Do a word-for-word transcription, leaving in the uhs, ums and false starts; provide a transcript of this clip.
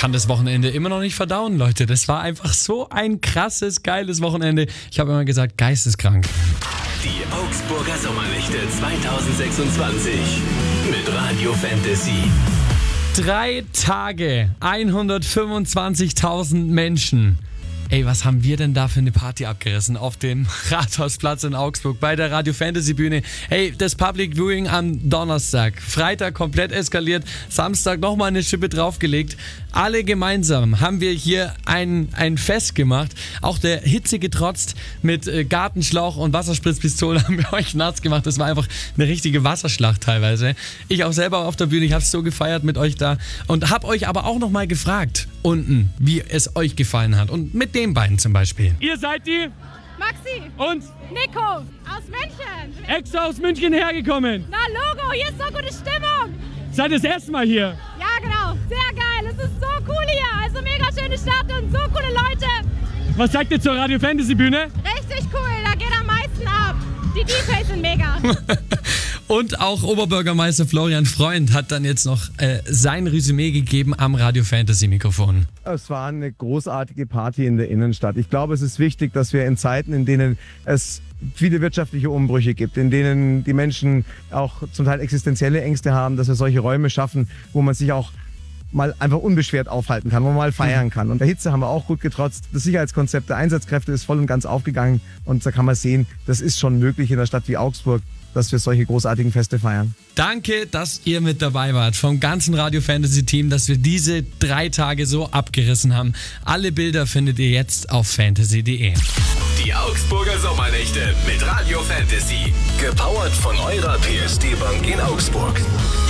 kann das Wochenende immer noch nicht verdauen, Leute. Das war einfach so ein krasses, geiles Wochenende. Ich habe immer gesagt, geisteskrank. Die Augsburger Sommernächte zwanzig sechsundzwanzig mit Radio Fantasy. Drei Tage, hundertfünfundzwanzigtausend Menschen. Ey, was haben wir denn da für eine Party abgerissen auf dem Rathausplatz in Augsburg bei der Radio Fantasy Bühne? Hey, das Public Viewing am Donnerstag, Freitag komplett eskaliert, Samstag nochmal eine Schippe draufgelegt. Alle gemeinsam haben wir hier ein, ein Fest gemacht. Auch der Hitze getrotzt mit äh, Gartenschlauch und Wasserspritzpistole haben wir euch nass gemacht. Das war einfach eine richtige Wasserschlacht teilweise. Ich auch selber auf der Bühne, ich habe es so gefeiert mit euch da und habe euch aber auch nochmal gefragt unten, wie es euch gefallen hat. Und mit den beiden zum Beispiel. Ihr seid die? Maxi Und? Nico aus München. Extra aus München hergekommen. Na Logo, hier ist so gute Stimmung. Seid das erste Mal hier? Ja genau, sehr geil. Es ist so cool hier. Also mega schöne Stadt und so coole Leute. Was sagt ihr zur Radio Fantasy Bühne? Richtig cool, da geht am meisten ab. Die D Js sind mega. Und auch Oberbürgermeister Florian Freund hat dann jetzt noch äh, sein Resümee gegeben am Radio Fantasy Mikrofon. Es war eine großartige Party in der Innenstadt. Ich glaube, es ist wichtig, dass wir in Zeiten, in denen es viele wirtschaftliche Umbrüche gibt, in denen die Menschen auch zum Teil existenzielle Ängste haben, dass wir solche Räume schaffen, wo man sich auch mal einfach unbeschwert aufhalten kann, wo man mal feiern kann. Und der Hitze haben wir auch gut getrotzt. Das Sicherheitskonzept der Einsatzkräfte ist voll und ganz aufgegangen. Und da kann man sehen, das ist schon möglich in einer Stadt wie Augsburg, dass wir solche großartigen Feste feiern. Danke, dass ihr mit dabei wart, vom ganzen Radio Fantasy Team, dass wir diese drei Tage so abgerissen haben. Alle Bilder findet ihr jetzt auf fantasy punkt de. Die Augsburger Sommernächte mit Radio Fantasy. Gepowert von eurer P S D Bank in Augsburg.